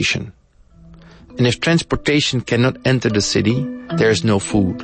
And if transportation cannot enter the city, there is no food.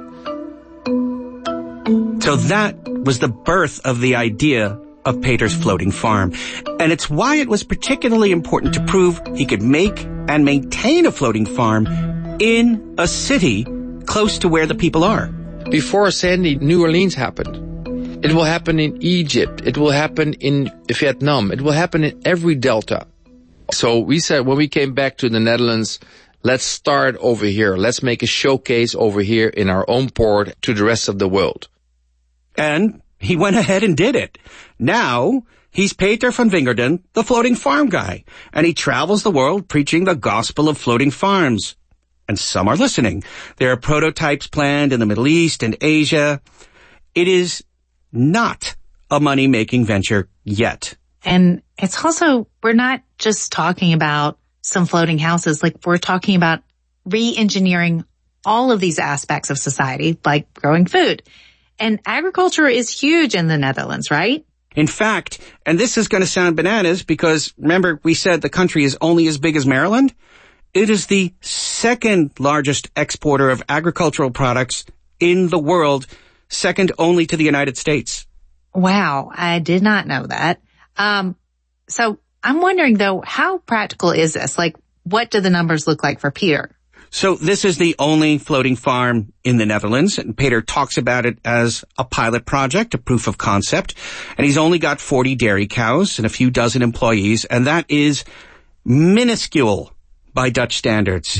So that was the birth of the idea of Peter's floating farm. And it's why it was particularly important to prove he could make and maintain a floating farm in a city close to where the people are. Before Sandy, New Orleans happened. It will happen in Egypt. It will happen in Vietnam. It will happen in every delta. So we said when we came back to the Netherlands, let's start over here. Let's make a showcase over here in our own port to the rest of the world. And he went ahead and did it. Now, he's Peter van Wingerden, the floating farm guy, and he travels the world preaching the gospel of floating farms. And some are listening. There are prototypes planned in the Middle East and Asia. It is not a money-making venture yet. And it's also, we're not just talking about some floating houses, like we're talking about re-engineering all of these aspects of society, like growing food. And agriculture is huge in the Netherlands, right? In fact, and this is going to sound bananas because, remember, we said the country is only as big as Maryland? It is the second largest exporter of agricultural products in the world, second only to the United States. Wow, I did not know that. So I'm wondering, though, how practical is this? Like, what do the numbers look like for Peter? So this is the only floating farm in the Netherlands, and Peter talks about it as a pilot project, a proof of concept, and he's only got 40 dairy cows and a few dozen employees, and that is minuscule by Dutch standards.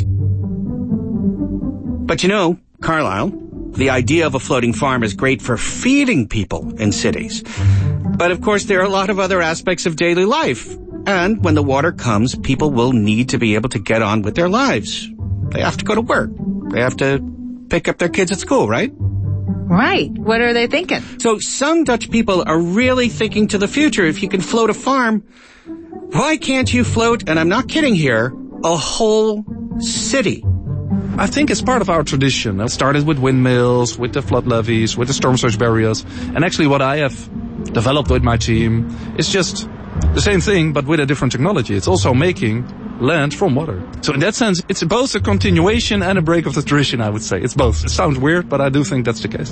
But you know, Carlisle, the idea of a floating farm is great for feeding people in cities. But of course, there are a lot of other aspects of daily life. And when the water comes, people will need to be able to get on with their lives. They have to go to work. They have to pick up their kids at school, right? Right. What are they thinking? So some Dutch people are really thinking to the future. If you can float a farm, why can't you float, and I'm not kidding here, a whole city? I think it's part of our tradition. It started with windmills, with the flood levees, with the storm surge barriers. And actually what I have developed with my team is just the same thing, but with a different technology. It's also making land from water. So in that sense, it's both a continuation and a break of the tradition, I would say. It's both. It sounds weird, but I do think that's the case.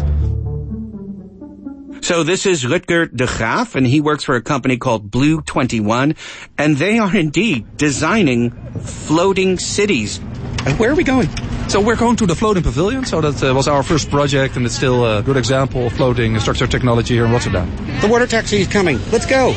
So this is Rutger de Graaf, and he works for a company called Blue 21, and they are indeed designing floating cities. And where are we going? So we're going to the floating pavilion. So that was our first project, and it's still a good example of floating structure technology here in Rotterdam. The water taxi is coming. Let's go.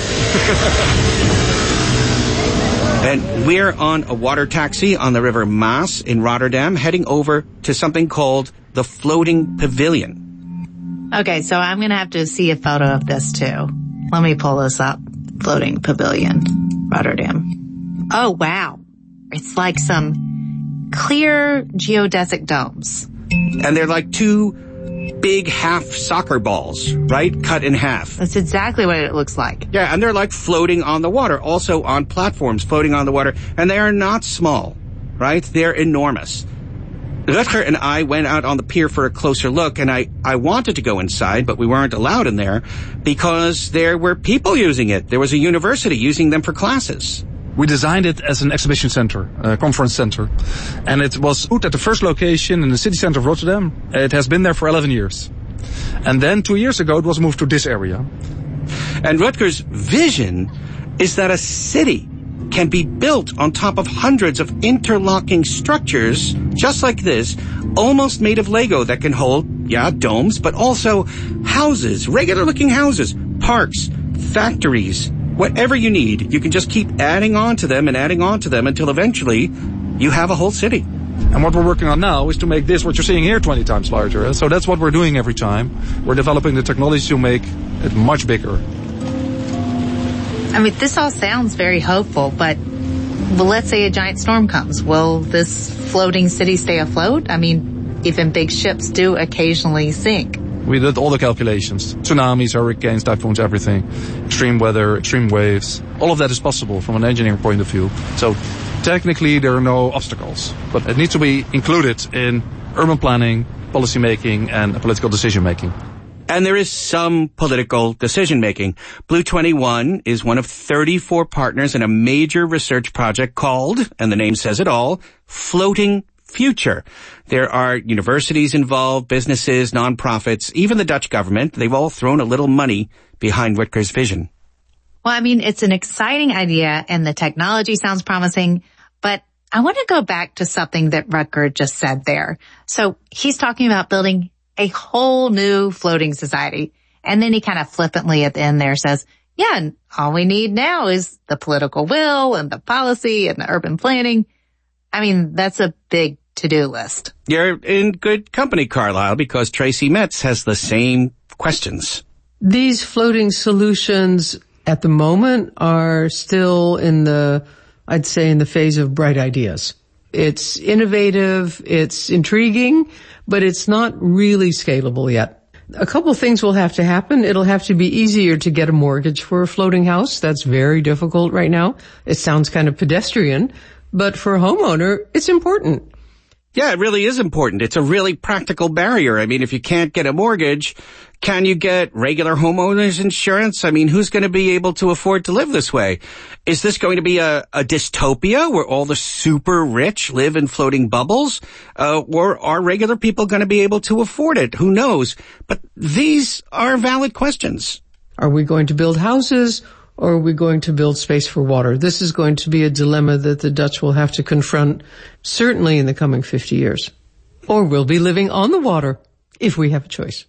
And we're on a water taxi on the River Maas in Rotterdam, heading over to something called the Floating Pavilion. Okay, so I'm going to have to see a photo of this too. Let me pull this up. Floating Pavilion, Rotterdam. Oh, wow. It's like some clear geodesic domes. And they're like two big half soccer balls, right? Cut in half. That's exactly what it looks like. Yeah, and they're like floating on the water, also on platforms floating on the water. And they are not small, right? They're enormous. Rutger and I went out on the pier for a closer look, and I wanted to go inside, but we weren't allowed in there because there were people using it. There was a university using them for classes. We designed it as an exhibition center, a conference center. And it was put at the first location in the city center of Rotterdam. It has been there for 11 years. And then 2 years ago, it was moved to this area. And Rutger's vision is that a city can be built on top of hundreds of interlocking structures, just like this, almost made of Lego that can hold, domes, but also houses, regular-looking houses, parks, factories, whatever you need. You can just keep adding on to them and adding on to them until eventually you have a whole city. And what we're working on now is to make this, what you're seeing here, 20 times larger. So that's what we're doing every time. We're developing the technology to make it much bigger. I mean, this all sounds very hopeful, but let's say a giant storm comes. Will this floating city stay afloat? I mean, even big ships do occasionally sink. We did all the calculations. Tsunamis, hurricanes, typhoons, everything. Extreme weather, extreme waves. All of that is possible from an engineering point of view. So technically there are no obstacles. But it needs to be included in urban planning, policy making, and political decision making. And there is some political decision-making. Blue 21 is one of 34 partners in a major research project called, and the name says it all, Floating Future. There are universities involved, businesses, nonprofits, even the Dutch government. They've all thrown a little money behind Rutger's vision. Well, I mean, it's an exciting idea and the technology sounds promising, but I want to go back to something that Rutger just said there. So he's talking about building a whole new floating society. And then he kind of flippantly at the end there says, yeah, and all we need now is the political will and the policy and the urban planning. I mean, that's a big to-do list. You're in good company, Carlisle, because Tracy Metz has the same questions. These floating solutions at the moment are still I'd say in the phase of bright ideas. It's innovative, it's intriguing, but it's not really scalable yet. A couple things will have to happen. It'll have to be easier to get a mortgage for a floating house. That's very difficult right now. It sounds kind of pedestrian, but for a homeowner, it's important. Yeah, it really is important. It's a really practical barrier. I mean, if you can't get a mortgage, can you get regular homeowners insurance? I mean, who's going to be able to afford to live this way? Is this going to be a dystopia where all the super rich live in floating bubbles? Or are regular people going to be able to afford it? Who knows? But these are valid questions. Are we going to build houses? Or are we going to build space for water? This is going to be a dilemma that the Dutch will have to confront, certainly in the coming 50 years. Or we'll be living on the water, if we have a choice.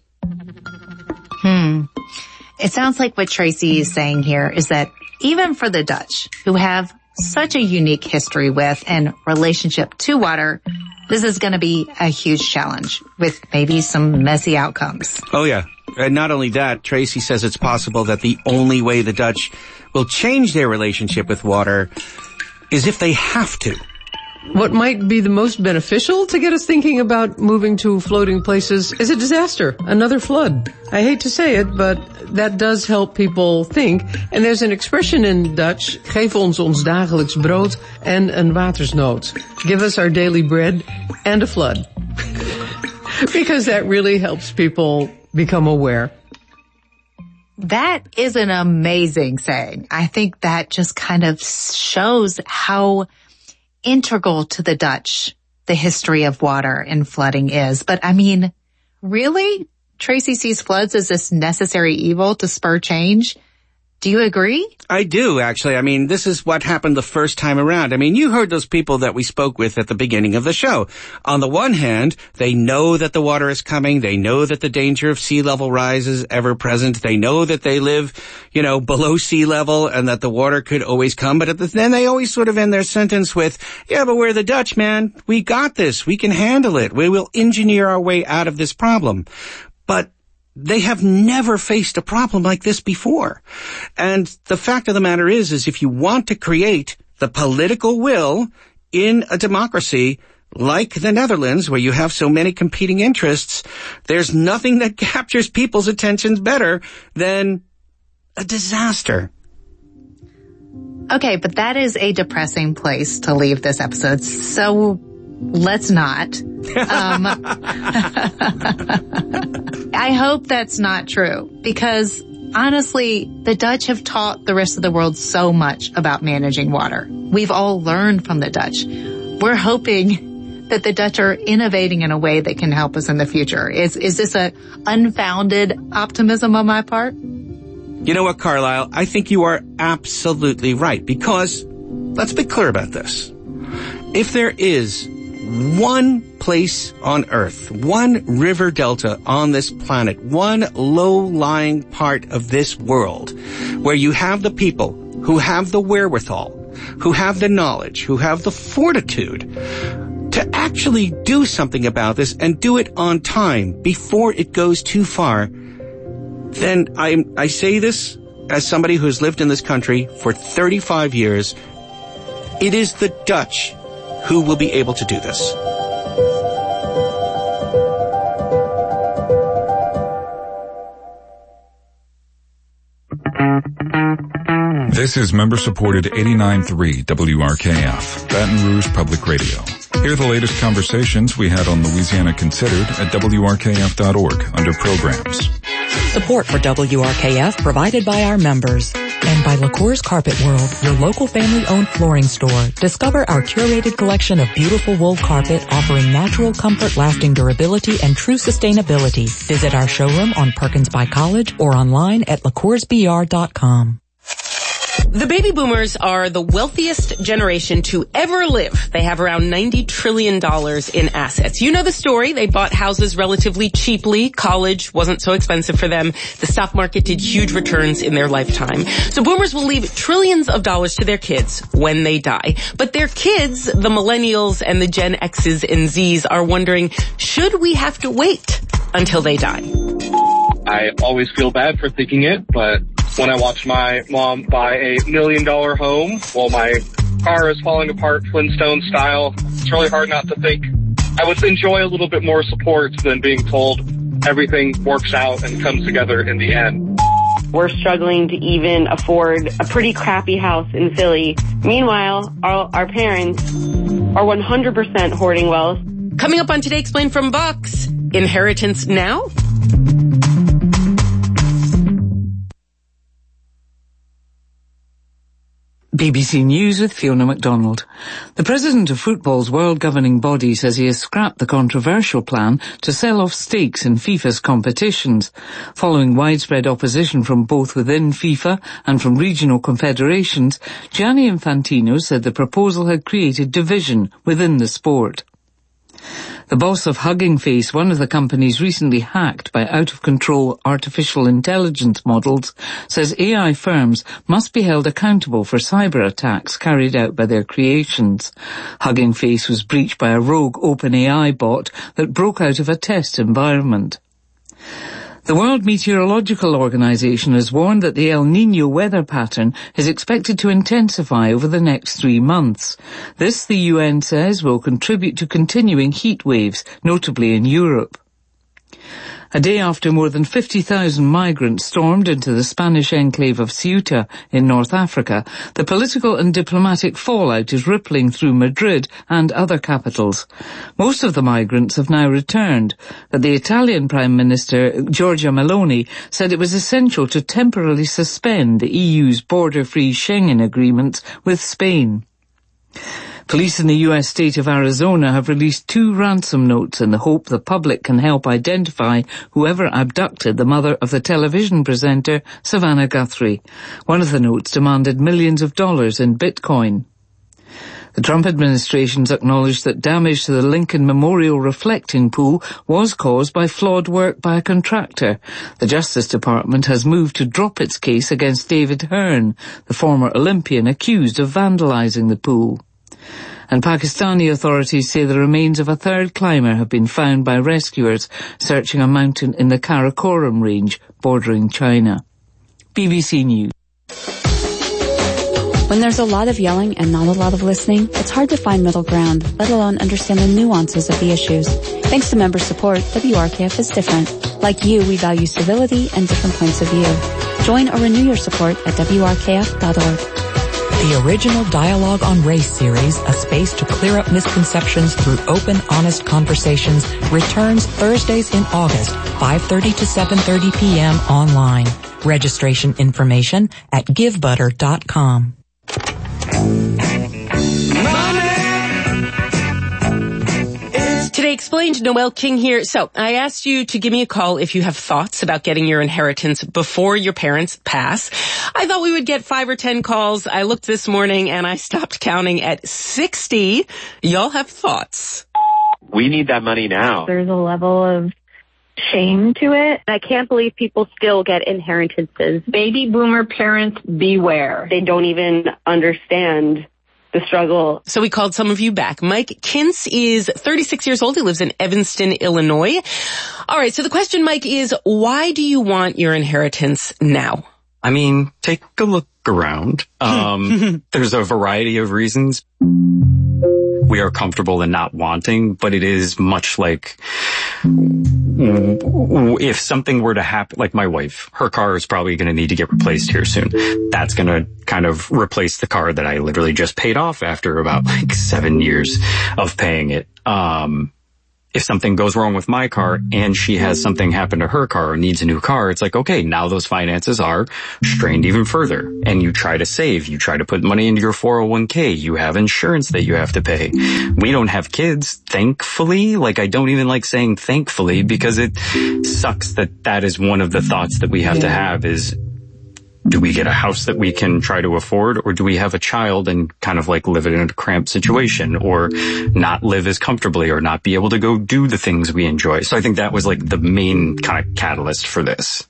It sounds like what Tracy is saying here is that even for the Dutch, who have such a unique history with and relationship to water, this is going to be a huge challenge with maybe some messy outcomes. Oh, yeah. And not only that, Tracy says it's possible that the only way the Dutch will change their relationship with water is if they have to. What might be the most beneficial to get us thinking about moving to floating places is a disaster, another flood. I hate to say it, but that does help people think. And there's an expression in Dutch, geef ons dagelijks brood en een watersnood. Give us our daily bread and a flood. Because that really helps people become aware. That is an amazing saying. I think that just kind of shows how integral to the Dutch the history of water and flooding is. But I mean, really? Tracy sees floods as this necessary evil to spur change? Do you agree? I do, actually. I mean, this is what happened the first time around. I mean, you heard those people that we spoke with at the beginning of the show. On the one hand, they know that the water is coming. They know that the danger of sea level rise is ever present. They know that they live, below sea level and that the water could always come. But then they always sort of end their sentence with, yeah, but we're the Dutch, man. We got this. We can handle it. We will engineer our way out of this problem. But they have never faced a problem like this before. And the fact of the matter is if you want to create the political will in a democracy like the Netherlands, where you have so many competing interests, there's nothing that captures people's attentions better than a disaster. Okay, but that is a depressing place to leave this episode. So let's not. I hope that's not true, because honestly, the Dutch have taught the rest of the world so much about managing water. We've all learned from the Dutch. We're hoping that the Dutch are innovating in a way that can help us in the future. Is this a unfounded optimism on my part? You know what, Carlisle? I think you are absolutely right, because let's be clear about this. If there is one place on Earth, one river delta on this planet, one low-lying part of this world where you have the people who have the wherewithal, who have the knowledge, who have the fortitude to actually do something about this and do it on time before it goes too far, then I say this as somebody who's lived in this country for 35 years. It is the Dutch who will be able to do this. This is member-supported 89.3 WRKF, Baton Rouge Public Radio. Hear the latest conversations we had on Louisiana Considered at WRKF.org under Programs. Support for WRKF provided by our members. And by LaCour's Carpet World, your local family-owned flooring store. Discover our curated collection of beautiful wool carpet offering natural comfort, lasting durability, and true sustainability. Visit our showroom on Perkins by College or online at LaCoursBR.com. The baby boomers are the wealthiest generation to ever live. They have around $90 trillion in assets. You know the story. They bought houses relatively cheaply. College wasn't so expensive for them. The stock market did huge returns in their lifetime. So boomers will leave trillions of dollars to their kids when they die. But their kids, the millennials and the Gen X's and Z's, are wondering, should we have to wait until they die? I always feel bad for thinking it, but when I watch my mom buy a $1 million home while my car is falling apart Flintstone style, it's really hard not to think I would enjoy a little bit more support than being told everything works out and comes together in the end. We're struggling to even afford a pretty crappy house in Philly. Meanwhile, our parents are 100% hoarding wealth. Coming up on Today Explained from Vox, inheritance now? BBC News with Fiona MacDonald. The president of football's world governing body says he has scrapped the controversial plan to sell off stakes in FIFA's competitions. Following widespread opposition from both within FIFA and from regional confederations, Gianni Infantino said the proposal had created division within the sport. The boss of Hugging Face, one of the companies recently hacked by out-of-control artificial intelligence models, says AI firms must be held accountable for cyber attacks carried out by their creations. Hugging Face was breached by a rogue OpenAI bot that broke out of a test environment. The World Meteorological Organization has warned that the El Niño weather pattern is expected to intensify over the next 3 months. This, the UN says, will contribute to continuing heat waves, notably in Europe. A day after more than 50,000 migrants stormed into the Spanish enclave of Ceuta in North Africa, the political and diplomatic fallout is rippling through Madrid and other capitals. Most of the migrants have now returned, but the Italian Prime Minister, Giorgia Meloni, said it was essential to temporarily suspend the EU's border-free Schengen agreements with Spain. Police in the U.S. state of Arizona have released 2 ransom notes in the hope the public can help identify whoever abducted the mother of the television presenter Savannah Guthrie. One of the notes demanded millions of dollars in Bitcoin. The Trump administration's acknowledged that damage to the Lincoln Memorial reflecting pool was caused by flawed work by a contractor. The Justice Department has moved to drop its case against David Hearn, the former Olympian accused of vandalizing the pool. And Pakistani authorities say the remains of a 3rd climber have been found by rescuers searching a mountain in the Karakoram range bordering China. BBC News. When there's a lot of yelling and not a lot of listening, it's hard to find middle ground, let alone understand the nuances of the issues. Thanks to member support, WRKF is different. Like you, we value civility and different points of view. Join or renew your support at WRKF.org. The original Dialogue on Race series, a space to clear up misconceptions through open, honest conversations, returns Thursdays in August, 5:30 to 7:30 p.m. online. Registration information at givebutter.com. Today Explained, Noel King here. So I asked you to give me a call if you have thoughts about getting your inheritance before your parents pass. I thought we would get 5 or 10 calls. I looked this morning and I stopped counting at 60. Y'all have thoughts? We need that money now. There's a level of shame to it. I can't believe people still get inheritances. Baby boomer parents, beware. They don't even understand the struggle. So we called some of you back. Mike Kintz is 36 years old. He lives in Evanston, Illinois. All right, so the question, Mike, is why do you want your inheritance now? I mean, take a look around. There's a variety of reasons. We are comfortable in not wanting, but it is much like if something were to happen, like my wife, her car is probably going to need to get replaced here soon. That's going to kind of replace the car that I literally just paid off after about 7 years of paying it. if something goes wrong with my car and she has something happen to her car or needs a new car, it's like, okay, now those finances are strained even further. And you try to save, you try to put money into your 401k, you have insurance that you have to pay. We don't have kids, thankfully. Like, I don't even like saying thankfully because it sucks that is one of the thoughts that we have to have is, do we get a house that we can try to afford, or do we have a child and kind of like live in a cramped situation, or not live as comfortably, or not be able to go do the things we enjoy? So I think that was like the main kind of catalyst for this.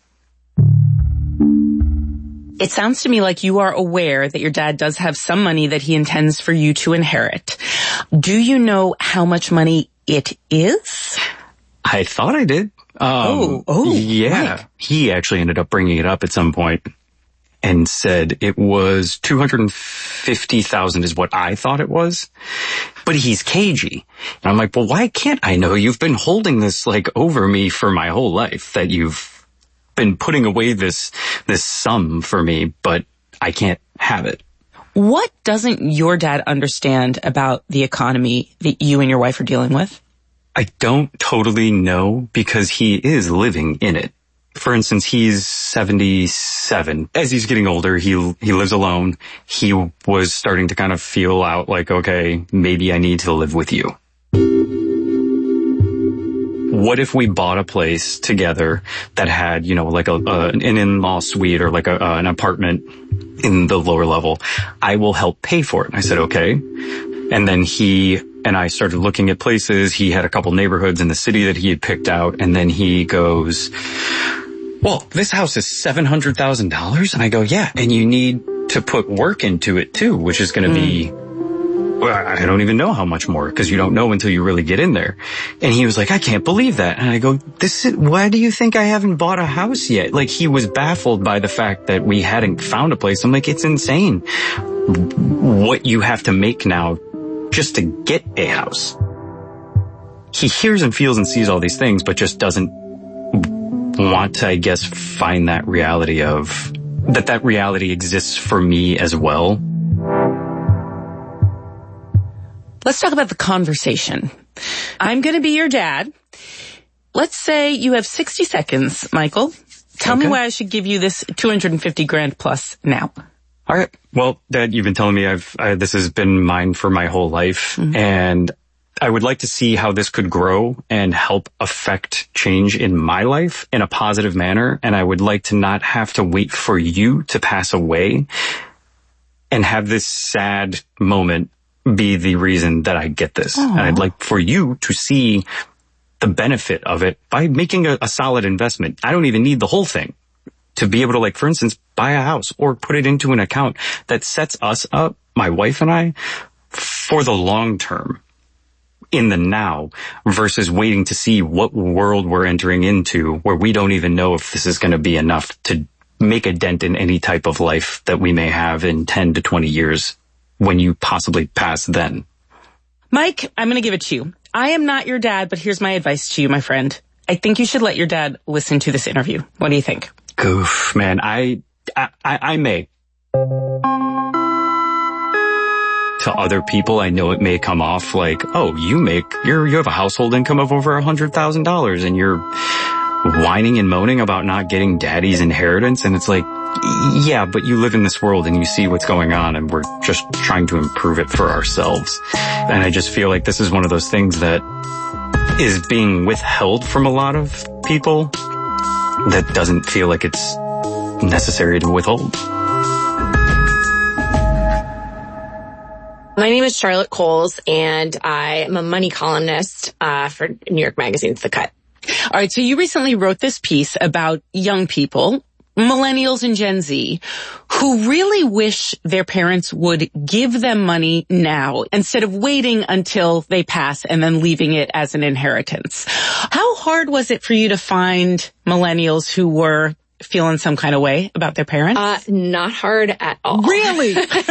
It sounds to me like you are aware that your dad does have some money that he intends for you to inherit. Do you know how much money it is? I thought I did. Yeah. Mike. He actually ended up bringing it up at some point and said it was $250,000 is what I thought it was. But he's cagey. And I'm like, well, why can't I know? You've been holding this like over me for my whole life, that you've been putting away this sum for me, but I can't have it. What doesn't your dad understand about the economy that you and your wife are dealing with? I don't totally know because he is living in it. For instance, he's 77. As he's getting older, he lives alone. He was starting to kind of feel out like, okay, maybe I need to live with you. What if we bought a place together that had, like an in-law suite or like an apartment in the lower level? I will help pay for it. And I said, okay. And then he and I started looking at places. He had a couple neighborhoods in the city that he had picked out. And then he goes, well, this house is $700,000. And I go, yeah, and you need to put work into it too, which is going to be, well, I don't even know how much more, because you don't know until you really get in there. And he was like, I can't believe that. And I go, why do you think I haven't bought a house yet? Like, he was baffled by the fact that we hadn't found a place. I'm like, it's insane what you have to make now just to get a house. He hears and feels and sees all these things, but just doesn't want to, I guess, find that reality of that reality exists for me as well. Let's talk about the conversation. I'm going to be your dad. Let's say you have 60 seconds, Michael. Tell me why I should give you this $250,000 plus now. All right. Well, Dad, you've been telling me this has been mine for my whole life, and I would like to see how this could grow and help affect change in my life in a positive manner. And I would like to not have to wait for you to pass away and have this sad moment be the reason that I get this. Aww. And I'd like for you to see the benefit of it by making a solid investment. I don't even need the whole thing to be able to, like, for instance, buy a house or put it into an account that sets us up, my wife and I, for the long term in the now, versus waiting to see what world we're entering into where we don't even know if this is going to be enough to make a dent in any type of life that we may have in 10 to 20 years when you possibly pass then. Mike, I'm going to give it to you. I am not your dad, but here's my advice to you, my friend. I think you should let your dad listen to this interview. What do you think? Goof, man, I may. To other people, I know it may come off like, oh, you have a household income of over $100,000 and you're whining and moaning about not getting daddy's inheritance. And it's like, yeah, but you live in this world and you see what's going on, and we're just trying to improve it for ourselves. And I just feel like this is one of those things that is being withheld from a lot of people that doesn't feel like it's necessary to withhold. My name is Charlotte Coles, and I am a money columnist for New York Magazine's The Cut. All right, so you recently wrote this piece about young people, millennials and Gen Z, who really wish their parents would give them money now instead of waiting until they pass and then leaving it as an inheritance. How hard was it for you to find millennials who were feeling some kind of way about their parents? Not hard at all. Really?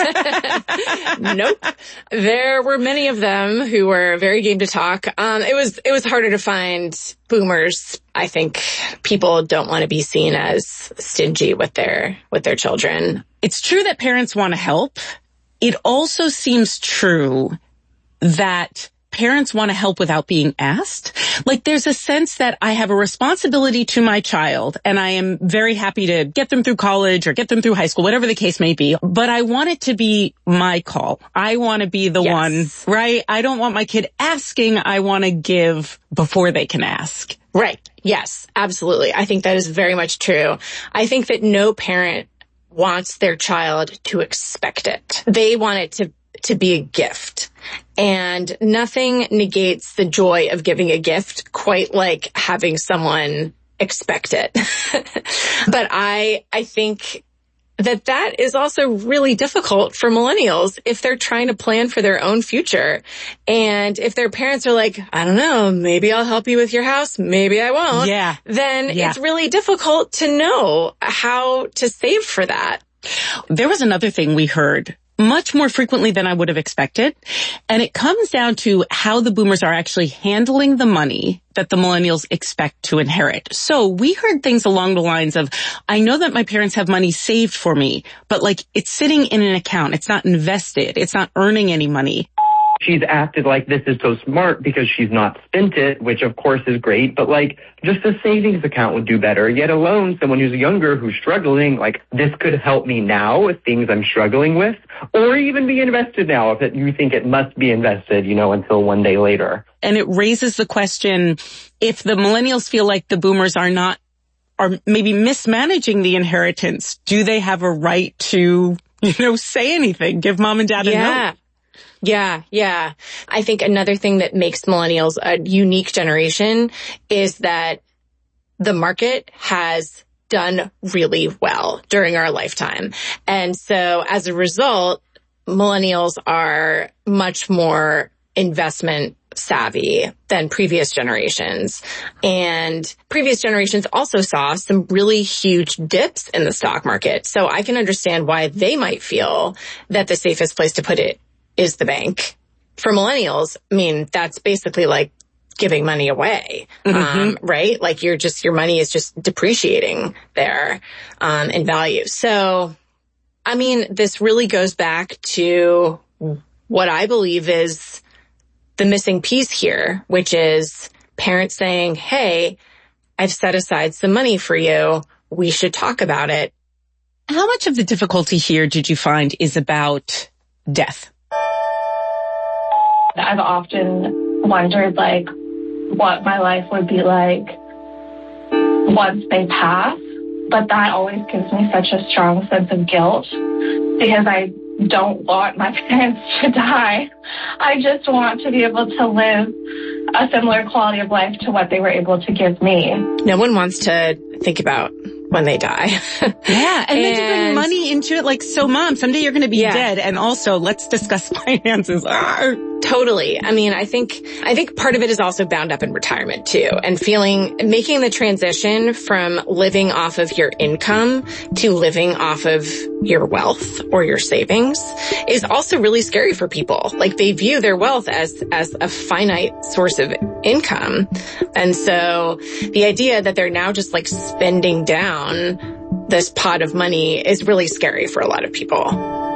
Nope. There were many of them who were very game to talk. It was harder to find boomers. I think people don't want to be seen as stingy with their children. It's true that parents want to help. It also seems true that parents want to help without being asked. Like there's a sense that I have a responsibility to my child and I am very happy to get them through college or get them through high school, whatever the case may be. But I want it to be my call. I want to be the one, right? I don't want my kid asking. I want to give before they can ask. Right. Yes, absolutely. I think that is very much true. I think that no parent wants their child to expect it. They want it to be a gift. And nothing negates the joy of giving a gift quite like having someone expect it. But I think that is also really difficult for millennials if they're trying to plan for their own future. And if their parents are like, I don't know, maybe I'll help you with your house, maybe I won't. Yeah. Then it's really difficult to know how to save for that. There was another thing we heard much more frequently than I would have expected. And it comes down to how the boomers are actually handling the money that the millennials expect to inherit. So we heard things along the lines of, I know that my parents have money saved for me, but like it's sitting in an account. It's not invested. It's not earning any money. She's acted like this is so smart because she's not spent it, which of course is great, but like just a savings account would do better. Yet alone, someone who's younger, who's struggling, like this could help me now with things I'm struggling with, or even be invested now if you think it must be invested, until one day later. And it raises the question, if the millennials feel like the boomers are maybe mismanaging the inheritance, do they have a right to, say anything, give mom and dad a note? Yeah. I think another thing that makes millennials a unique generation is that the market has done really well during our lifetime. And so as a result, millennials are much more investment savvy than previous generations. And previous generations also saw some really huge dips in the stock market. So I can understand why they might feel that the safest place to put it is the bank. For millennials, I mean, that's basically like giving money away, right? Like your money is just depreciating there, in value. So, I mean, this really goes back to what I believe is the missing piece here, which is parents saying, hey, I've set aside some money for you. We should talk about it. How much of the difficulty here did you find is about death? I've often wondered, like, what my life would be like once they pass, but that always gives me such a strong sense of guilt because I don't want my parents to die. I just want to be able to live a similar quality of life to what they were able to give me. No one wants to think about when they die. Yeah, and then to bring money into it, like, so mom, someday you're going to be dead, and also let's discuss finances. Totally. I mean, I think part of it is also bound up in retirement too, and making the transition from living off of your income to living off of your wealth or your savings is also really scary for people. Like, they view their wealth as a finite source of income. And so the idea that they're now just like spending down this pot of money is really scary for a lot of people.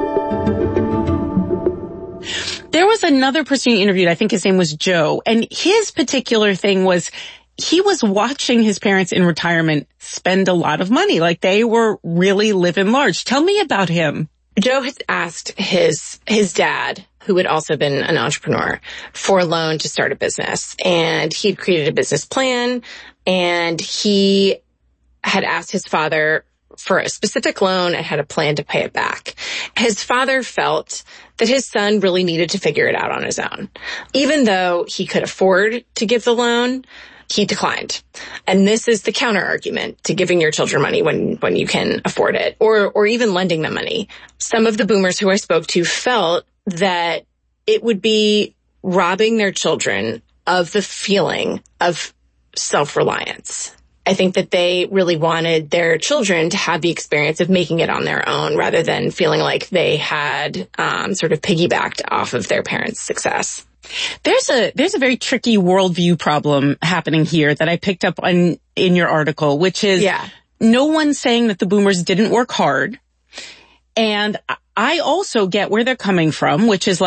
There was another person you interviewed, I think his name was Joe, and his particular thing was he was watching his parents in retirement spend a lot of money. Like, they were really living large. Tell me about him. Joe has asked his dad, who had also been an entrepreneur, for a loan to start a business. And he'd created a business plan, and he had asked his father for a specific loan and had a plan to pay it back. His father felt that his son really needed to figure it out on his own. Even though he could afford to give the loan, he declined. And this is the counter argument to giving your children money when you can afford it, or even lending them money. Some of the boomers who I spoke to felt that it would be robbing their children of the feeling of self-reliance. I think that they really wanted their children to have the experience of making it on their own rather than feeling like they had sort of piggybacked off of their parents' success. There's a very tricky worldview problem happening here that I picked up on in your article, which is no one's saying that the boomers didn't work hard. And I also get where they're coming from, which is like,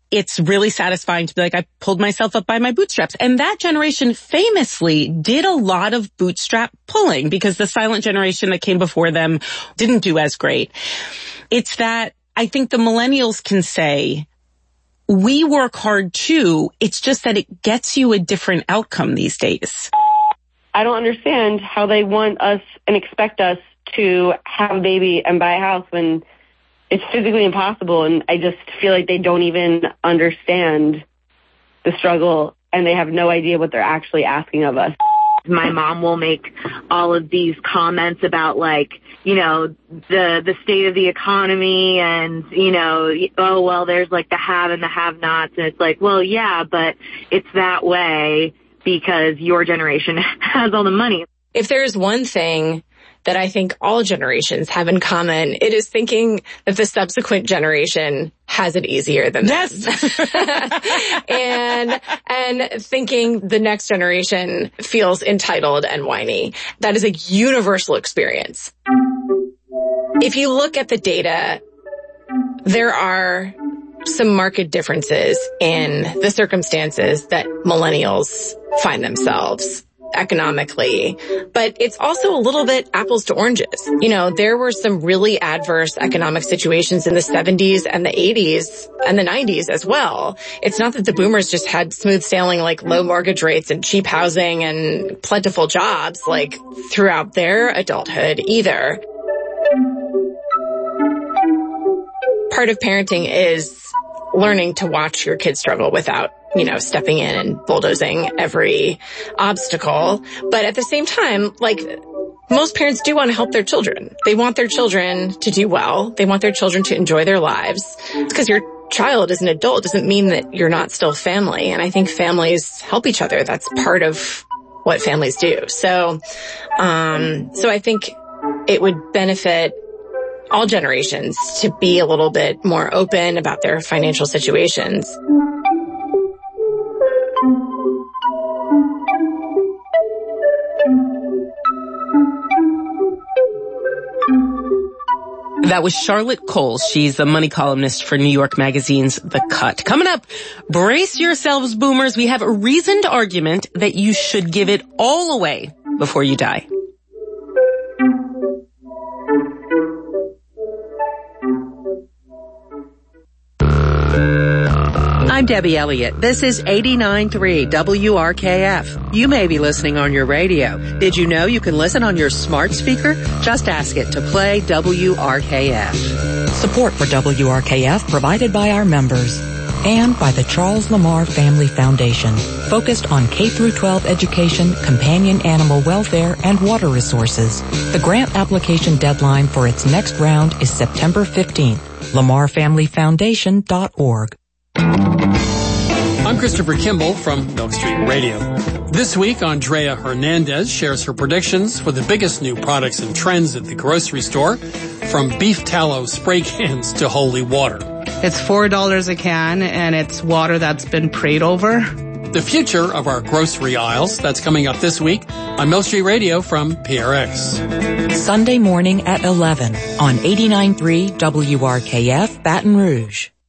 it's really satisfying to be like, I pulled myself up by my bootstraps. And that generation famously did a lot of bootstrap pulling because the silent generation that came before them didn't do as great. It's that I think the millennials can say, we work hard too. It's just that it gets you a different outcome these days. I don't understand how they want us and expect us to have a baby and buy a house when it's physically impossible. And I just feel like they don't even understand the struggle and they have no idea what they're actually asking of us. My mom will make all of these comments about like, you know, the state of the economy and, you know, oh, well, there's like the have and the have-nots. And it's like, well, yeah, but it's that way because your generation has all the money. If there's one thing that I think all generations have in common, it is thinking that the subsequent generation has it easier than them. and thinking the next generation feels entitled and whiny. That is a universal experience. If you look at the data, there are some marked differences in the circumstances that millennials find themselves economically, but it's also a little bit apples to oranges. You know, there were some really adverse economic situations in the 70s and the 80s and the 90s as well. It's not that the boomers just had smooth sailing, like low mortgage rates and cheap housing and plentiful jobs, like throughout their adulthood either. Part of parenting is learning to watch your kids struggle without, you know, stepping in and bulldozing every obstacle. But at the same time, like, most parents do want to help their children. They want their children to do well. They want their children to enjoy their lives. It's because your child is an adult doesn't mean that you're not still family. And I think families help each other. That's part of what families do. So I think it would benefit all generations to be a little bit more open about their financial situations. That was Charlotte Coles. She's a money columnist for New York Magazine's The Cut. Coming up, brace yourselves, boomers. We have a reasoned argument that you should give it all away before you die. I'm Debbie Elliott. This is 89.3 WRKF. You may be listening on your radio. Did you know you can listen on your smart speaker? Just ask it to play WRKF. Support for WRKF provided by our members and by the Charles Lamar Family Foundation, focused on K-12 education, companion animal welfare, and water resources. The grant application deadline for its next round is September 15th. LamarFamilyFoundation.org. I'm Christopher Kimball from Milk Street Radio. This week, Andrea Hernandez shares her predictions for the biggest new products and trends at the grocery store, from beef tallow spray cans to holy water. It's $4 a can, and it's water that's been prayed over. The future of our grocery aisles, that's coming up this week on Milk Street Radio from PRX. Sunday morning at 11 on 89.3 WRKF Baton Rouge.